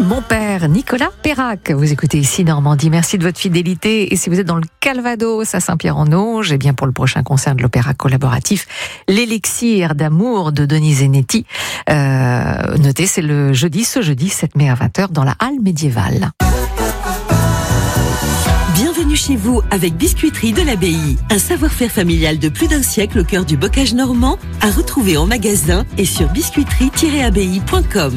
Mon père, Nicolas Perrac. Vous écoutez ici Normandie. Merci de votre fidélité. Et si vous êtes dans le Calvados, à Saint-Pierre-en-Auge, eh bien pour le prochain concert de l'opéra collaboratif, l'Élixir d'amour de Denis Zenetti. Notez, c'est ce jeudi 7 mai à 20h dans la halle médiévale. Bienvenue chez vous avec Biscuiterie de l'Abbaye. Un savoir-faire familial de plus d'un siècle au cœur du bocage normand, à retrouver en magasin et sur biscuiterie-abbaye.com.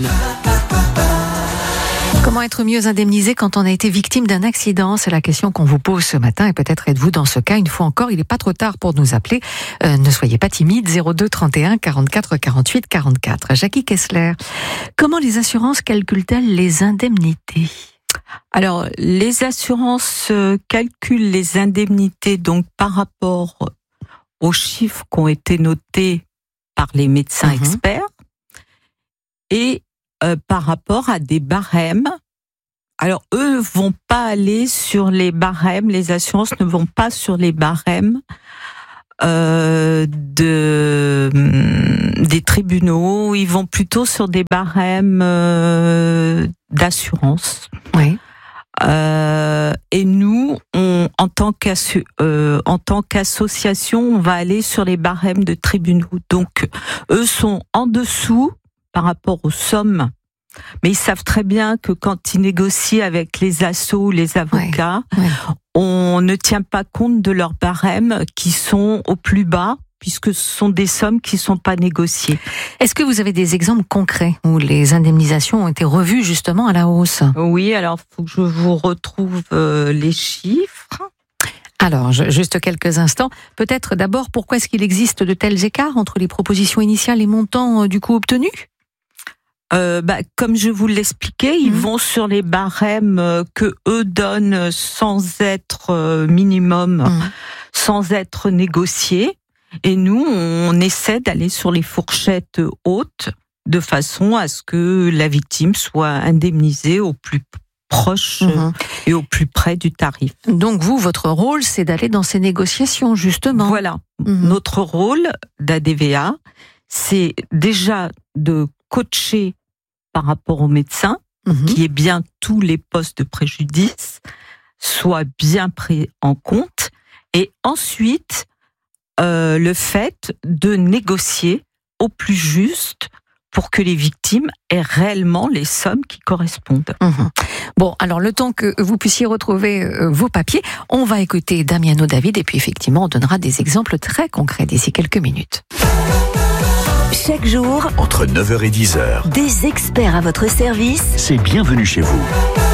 Comment être mieux indemnisé quand on a été victime d'un accident? C'est la question qu'on vous pose ce matin et peut-être êtes-vous dans ce cas. Une fois encore, il n'est pas trop tard pour nous appeler. Ne soyez pas timide. 02 31 44 48 44. Jackie Kessler, comment les assurances calculent-elles les indemnités? Alors, les assurances calculent les indemnités donc par rapport aux chiffres qui ont été notés par les médecins experts et par rapport à des barèmes. Alors, eux vont pas aller sur les barèmes, les assurances ne vont pas sur les barèmes des tribunaux, ils vont plutôt sur des barèmes d'assurance. Oui. Et nous, en tant qu'association, on va aller sur les barèmes de tribunaux. Donc, eux sont en dessous par rapport aux sommes. Mais ils savent très bien que quand ils négocient avec les assos ou les avocats, on ne tient pas compte de leurs barèmes qui sont au plus bas, puisque ce sont des sommes qui ne sont pas négociées. Est-ce que vous avez des exemples concrets où les indemnisations ont été revues justement à la hausse? Oui, alors il faut que je vous retrouve les chiffres. Alors, juste quelques instants. Peut-être d'abord, pourquoi est-ce qu'il existe de tels écarts entre les propositions initiales et montants du coup obtenus? Comme je vous l'expliquais, ils vont sur les barèmes que eux donnent sans être minimum, sans être négociés. Et nous, on essaie d'aller sur les fourchettes hautes de façon à ce que la victime soit indemnisée au plus proche et au plus près du tarif. Donc vous, votre rôle, c'est d'aller dans ces négociations, justement. Voilà. Notre rôle d'ADVA, c'est déjà de coacher par rapport au médecin, qui est bien tous les postes de préjudice soient bien pris en compte. Et ensuite, le fait de négocier au plus juste pour que les victimes aient réellement les sommes qui correspondent. Bon, alors le temps que vous puissiez retrouver vos papiers, on va écouter Damiano David et puis effectivement on donnera des exemples très concrets d'ici quelques minutes. Chaque jour, entre 9h et 10h, des experts à votre service. c'est Bienvenue chez vous.